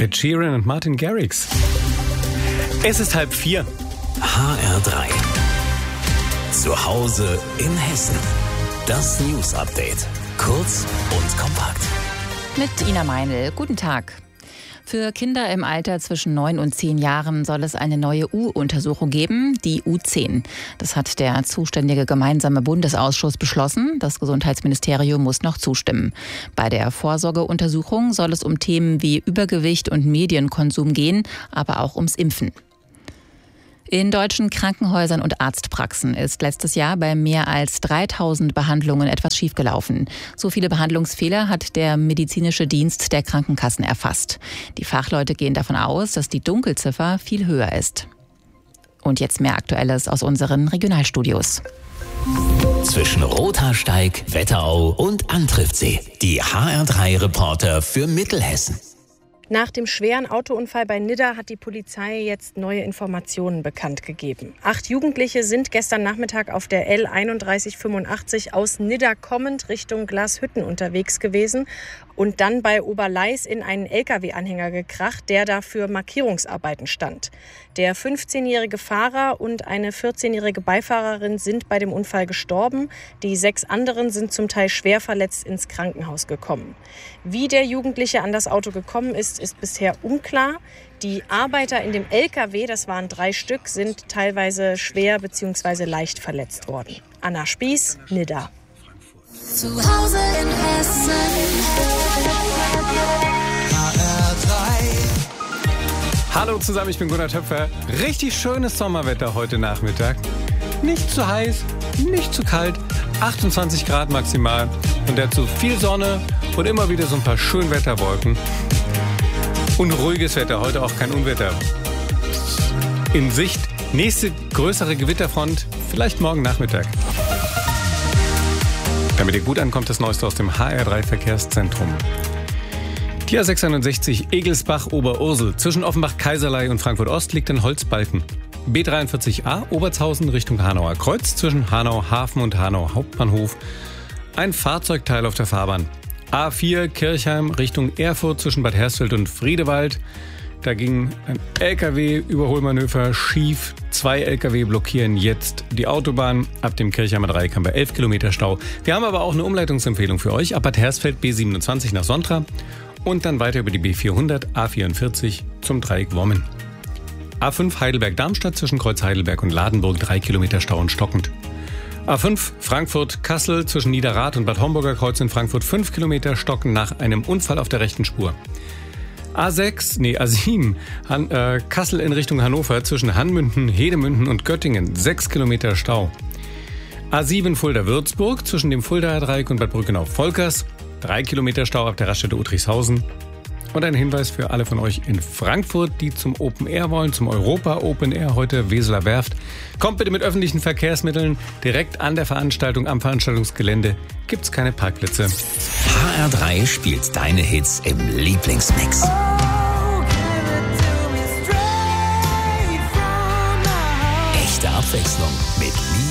Ed Sheeran und Martin Garrix. Es ist 3:30. HR3. Zu Hause in Hessen. Das News Update. Kurz und kompakt. Mit Ina Meinl. Guten Tag. Für Kinder im Alter zwischen 9 und 10 Jahren soll es eine neue U-Untersuchung geben, die U10. Das hat der zuständige gemeinsame Bundesausschuss beschlossen. Das Gesundheitsministerium muss noch zustimmen. Bei der Vorsorgeuntersuchung soll es um Themen wie Übergewicht und Medienkonsum gehen, aber auch ums Impfen. In deutschen Krankenhäusern und Arztpraxen ist letztes Jahr bei mehr als 3000 Behandlungen etwas schiefgelaufen. So viele Behandlungsfehler hat der medizinische Dienst der Krankenkassen erfasst. Die Fachleute gehen davon aus, dass die Dunkelziffer viel höher ist. Und jetzt mehr Aktuelles aus unseren Regionalstudios. Zwischen Rothaarsteig, Wetterau und Antriftsee. Die HR3-Reporter für Mittelhessen. Nach dem schweren Autounfall bei Nidda hat die Polizei jetzt neue Informationen bekannt gegeben. 8 Jugendliche sind gestern Nachmittag auf der L3185 aus Nidda kommend Richtung Glashütten unterwegs gewesen und dann bei Oberleis in einen LKW-Anhänger gekracht, der da für Markierungsarbeiten stand. Der 15-jährige Fahrer und eine 14-jährige Beifahrerin sind bei dem Unfall gestorben. Die 6 anderen sind zum Teil schwer verletzt ins Krankenhaus gekommen. Wie der Jugendliche an das Auto gekommen ist bisher unklar. Die Arbeiter in dem LKW, das waren 3 Stück, sind teilweise schwer bzw. leicht verletzt worden. Anna Spieß, Nidda. Zu Hause in Hessen. Hallo zusammen, ich bin Gunnar Töpfer. Richtig schönes Sommerwetter heute Nachmittag. Nicht zu heiß, nicht zu kalt, 28 Grad maximal und dazu viel Sonne und immer wieder so ein paar Schönwetterwolken. Und ruhiges Wetter, heute auch kein Unwetter in Sicht. Nächste größere Gewitterfront, vielleicht morgen Nachmittag. Damit ihr gut ankommt, das Neueste aus dem HR3 Verkehrszentrum. Die A661 Egelsbach-Oberursel zwischen Offenbach-Kaiserlei und Frankfurt-Ost liegt ein Holzbalken. B43a Obertshausen Richtung Hanauer Kreuz zwischen Hanau Hafen und Hanau Hauptbahnhof. Ein Fahrzeugteil auf der Fahrbahn. A4 Kirchheim Richtung Erfurt zwischen Bad Hersfeld und Friedewald. Da ging ein LKW-Überholmanöver schief. 2 LKW blockieren jetzt die Autobahn. Ab dem Kirchheimer Dreieck haben wir 11 Kilometer Stau. Wir haben aber auch eine Umleitungsempfehlung für euch. Ab Bad Hersfeld B27 nach Sontra und dann weiter über die B400 A44 zum Dreieck Wommen. A5 Heidelberg-Darmstadt zwischen Kreuz Heidelberg und Ladenburg 3 Kilometer Stau und stockend. A5 Frankfurt-Kassel zwischen Niederrad und Bad Homburger Kreuz in Frankfurt 5 Kilometer stocken nach einem Unfall auf der rechten Spur. A7 Kassel in Richtung Hannover zwischen Hanmünden, Hedemünden und Göttingen 6 Kilometer Stau. A7 Fulda-Würzburg zwischen dem Fuldaer Dreieck und Bad Brückenau-Volkers 3 Kilometer Stau ab der Raststätte Udrichshausen. Und ein Hinweis für alle von euch in Frankfurt, die zum Open Air wollen, zum Europa Open Air heute Weseler Werft. Kommt bitte mit öffentlichen Verkehrsmitteln. Direkt an der Veranstaltung, am Veranstaltungsgelände gibt's keine Parkplätze. HR3 spielt deine Hits im Lieblingsmix. Echte Abwechslung mit